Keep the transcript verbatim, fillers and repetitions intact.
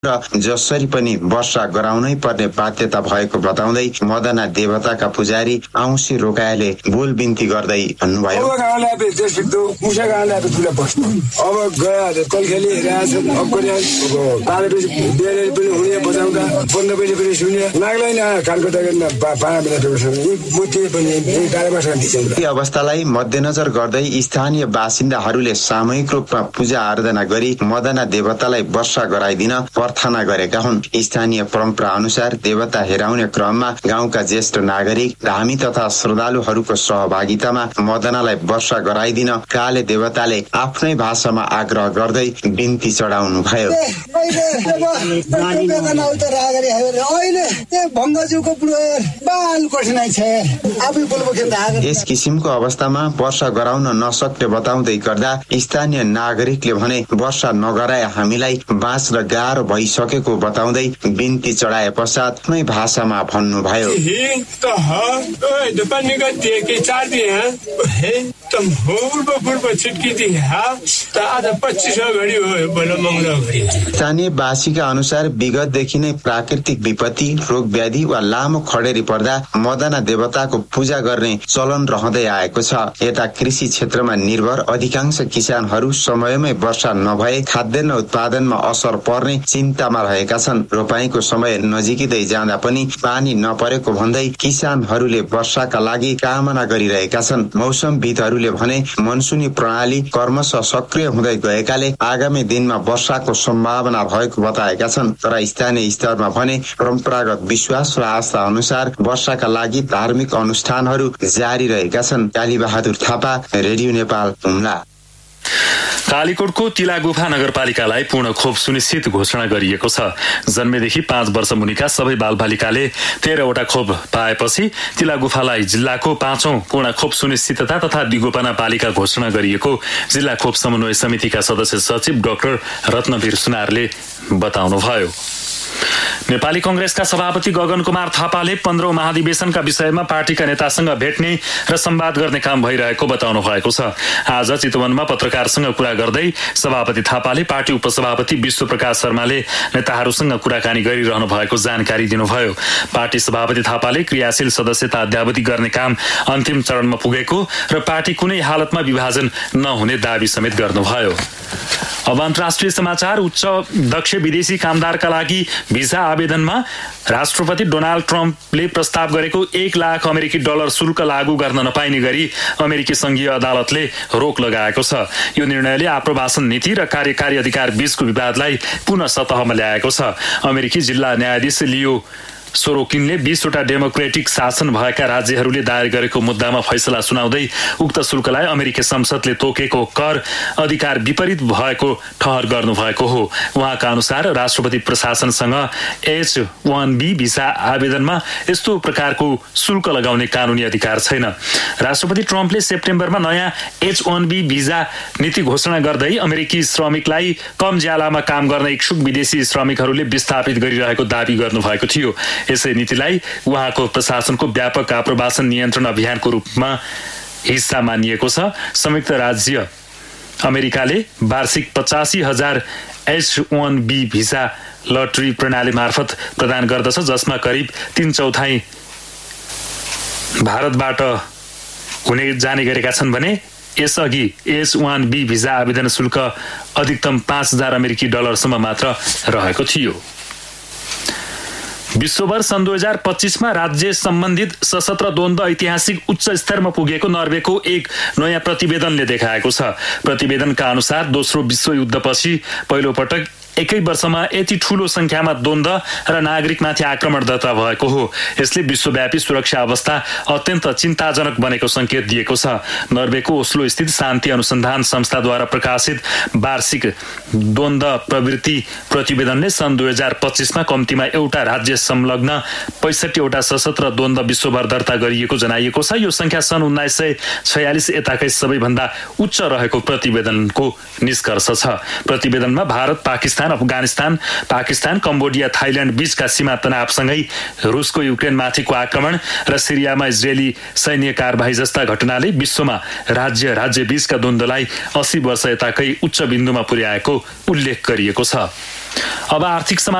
र जसरी पनि वर्षा गराउनै पर्ने बाध्यता भएको बताउँदै मदना देवताका पुजारी औँसी रोकायाले बोल बिन्ती गर्दै भन्नुभयो, अवस्थालाई मध्यनजर गर्दै स्थानीय बासिन्दाहरूले सामूहिक रूपमा पूजा आराधना गरी मदना देवतालाई वर्षा गराइदिन प्रार्थना गरेका हुन्। स्थानीय परम्परा अनुसार देवता हेराउने क्रममा गाउँका ज्येष्ठ नागरिक, धामी तथा श्रद्धालुहरूको सहभागितामा मदनालाई वर्षा गराइदिन काले देवताले आफ्नै भाषामा आग्रह गर्दै बिन्ती चढाउनु भयो। यस किसिमको अवस्थामा वर्षा गराउन नसक्ने बताउँदै गर्दा स्थानीय नागरिकले भने वर्षा नगराए हामीलाई बाँच्न गाह्रो भइसकेको बताउँदै बिन्ती चढाए पश्चात आफ्नै भाषामा भन्नुभयो, स्थानीय वासीका अनुसार विगतदेखि नै प्राकृतिक विपत्ति, रोग व्याधि वा लामो खडेरी पर्दा मदना देवताको पूजा गर्ने चलन रहँदै आएको छ। यता कृषि क्षेत्रमा निर्भर अधिकांश किसानहरू समयमै वर्षा नभए खाद्यान्न उत्पादनमा असर पर्ने चिन्तामा रहेका छन्। रोपाईको समय नजिकै जाँदा पनि पानी नपरेको भन्दै किसानहरूले वर्षाका लागि कामना गरिरहेका छन्। मौसमविदहरूले भने मनसुनी प्रणाली क्रमशः सक्रिय हुँदै गएकाले आगामी दिनमा वर्षाको सम्भावना भएको बताएका छन्। तर स्थानीय स्तरमा भने परम्परागत विश्वास र आस्था अनुसार वर्षाका लागि धार्मिक अनुष्ठानहरू जारी रहेका छन्। कालीबहादुर थापा, रेडियो नेपाल, हुम्ला। कालीकोटको तिला गुफा नगरपालिकालाई पूर्ण खोप सुनिश्चित घोषणा गरिएको छ। जन्मेदेखि पाँच वर्ष मुनिका सबै बालबालिकाले तेह्रवटा खोप पाएपछि तिला गुफालाई जिल्लाको पाँचौं पूर्ण खोप सुनिश्चितता तथा दिगोपना पालिका घोषणा गरिएको जिल्ला खोप समन्वय समितिका सदस्य सचिव डाक्टर रत्नवीर सुनारले बताउनुभयो। नेपाली कंग्रेसका सभापति गगन कुमार थापाले पन्ध्रौं महाधिवेशनका विषयमा पार्टीका नेतासँग भेट्ने र संवाद गर्ने काम भइरहेको बताउनु भएको छ। आज चितवनमा पत्रकारसँग कुरा गर्दै सभापति थापाले पार्टी उपसभापति विश्व प्रकाश शर्माले नेताहरूसँग कुराकानी गरिरहनु भएको जानकारी दिनुभयो। पार्टी सभापति थापाले क्रियाशील सदस्यता अद्यावधि गर्ने काम अन्तिम चरणमा पुगेको र पार्टी कुनै हालतमा विभाजन नहुने दावी समेत गर्नुभयो। अब अन्तर्राष्ट्रिय समाचार। उच्च दक्ष विदेशी कामदारका लागि भिसा आवेदनमा राष्ट्रपति डोनाल्ड ट्रम्पले प्रस्ताव गरेको एक लाख अमेरिकी डलर शुल्क लागू गर्न नपाइने गरी अमेरिकी संघीय अदालतले रोक लगाएको छ। यो निर्णयले आप्रवासन नीति र कार्यकारी अधिकार बीचको विवादलाई पुनः सतहमा ल्याएको छ। अमेरिकी जिल्ला न्यायाधीश लियो सोरोकिनले बीसवटा डेमोक्रेटिक शासन भएका राज्यहरूले दायर गरेको मुद्दामा फैसला सुनाउँदै उक्त शुल्कलाई अमेरिकी संसदले तोकेको कर अधिकार विपरीत भएको ठहर गर्नुभएको हो। उहाँका अनुसार राष्ट्रपति प्रशासनसँग एच वन बी भिसा आवेदनमा यस्तो प्रकारको शुल्क लगाउने कानुनी अधिकार छैन। राष्ट्रपति ट्रम्पले सेप्टेम्बरमा नयाँ एच वन बी भिसा नीति घोषणा गर्दै अमेरिकी श्रमिकलाई कम ज्यालामा काम गर्न इच्छुक विदेशी श्रमिकहरूले विस्थापित गरिरहेको दावी गर्नुभएको थियो। यसै नीतिलाई उहाँको प्रशासनको व्यापक आप्रवासन नियन्त्रण अभियानको रूपमा हिस्सा मानिएको छ। संयुक्त राज्य अमेरिकाले वार्षिक पचासी हजार H one be visa lottery प्रणाली मार्फत प्रदान गर्दछ, जसमा करिब तीन चौथाइ भारतबाट हुने जाने गरेका छन् भने यसअघि एच वन बी भिसा आवेदन शुल्क अधिकतम पाँच हजार अमेरिकी डलरसम्म मात्र रहेको थियो। विश्वभर सन् दुई हजार पच्चीसमा राज्य सम्बन्धित सशस्त्र द्वन्द्व ऐतिहासिक उच्च स्तरमा पुगेको नर्वेको एक नयाँ प्रतिवेदनले देखाएको छ। प्रतिवेदनका अनुसार दोस्रो विश्वयुद्धपछि पहिलो पटक एकै वर्षमा यति ठूलो संख्यामा द्वन्द्व र नागरिकमाथि आक्रमण दर्ता भएको हो। यसले विश्वव्यापी सुरक्षा अवस्था अत्यन्त चिन्ताजनक बनेको संकेत दिएको छ। नर्वेको ओस्लो स्थित शान्ति अनुसन्धान संस्थाद्वारा प्रकाशित वार्षिक द्वन्द्व प्रवृत्ति प्रतिवेदनले सन् दुई हजार पच्चीसमा कम्तीमा एउटा राज्य संलग्न पैँसठीवटा सशस्त्र द्वन्द्व विश्वभर दर्ता गरिएको जनाइएको छ। यो संख्या सन् उन्नाइस सय छयालिस यताकै सबैभन्दा उच्च रहेको प्रतिवेदनको निष्कर्ष छ। प्रतिवेदनमा भारत, पाकिस्तान, अफगानिस्तान, पाकिस्तान, कम्बोडिया, थाइल्याण्ड बीचका सीमा तनावसँगै रुसको युक्रेनमाथिको आक्रमण र सिरियामा इजरायली सैन्य कारबाही जस्ता घटनाले विश्वमा राज्य राज्य बीचका द्वन्द्वलाई अस्सी वर्ष यताकै उच्च बिन्दुमा पुर्याएको उल्लेख गरिएको छ। अब आर्थिक